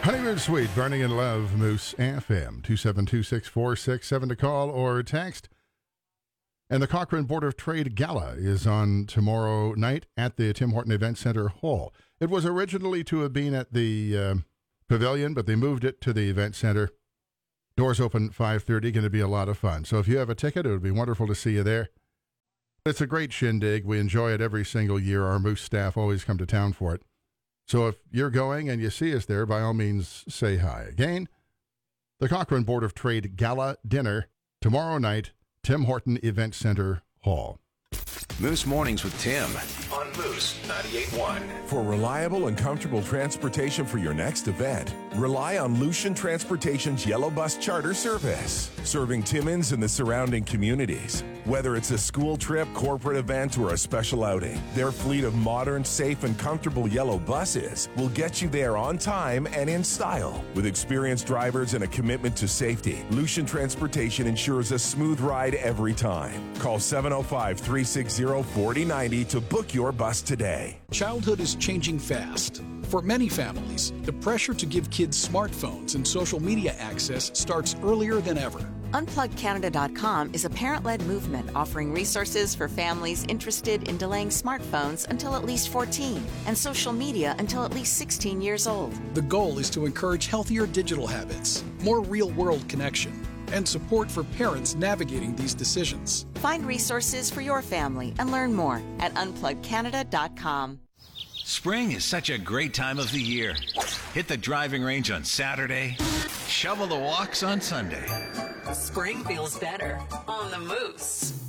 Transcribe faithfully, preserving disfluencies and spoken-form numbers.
Honeymoon Suite, Burning in Love, Moose F M, two seven two, six four six seven to call or text. And the Cochrane Board of Trade Gala is on tomorrow night at the Tim Horton Event Center Hall. It was originally to have been at the uh, Pavilion, but they moved it to the Event Center. Doors open five thirty, going to be a lot of fun. So if you have a ticket, it would be wonderful to see you there. It's a great shindig. We enjoy it every single year. Our Moose staff always come to town for it. So if you're going and you see us there, by all means, say hi. Again, the Cochrane Board of Trade Gala Dinner tomorrow night, Tim Horton Event Center Hall. Moose Mornings with Tim on Moose ninety-eight point one. For reliable and comfortable transportation for your next event, rely on Lucian Transportation's Yellow Bus Charter Service, serving Timmins and the surrounding communities. Whether it's a school trip, corporate event, or a special outing, their fleet of modern, safe, and comfortable yellow buses will get you there on time and in style. With experienced drivers and a commitment to safety, Lucian Transportation ensures a smooth ride every time. Call seven oh five, three six zero, four oh nine oh to book your bus today. Childhood is changing fast. For many families, the pressure to give kids smartphones and social media access starts earlier than ever. unplug canada dot com is a parent-led movement offering resources for families interested in delaying smartphones until at least fourteen and social media until at least sixteen years old. The goal is to encourage healthier digital habits, more real-world connection, and support for parents navigating these decisions. Find resources for your family and learn more at unplug canada dot com. Spring is such a great time of the year. Hit the driving range on Saturday, shovel the walks on Sunday. Spring feels better on the Moose.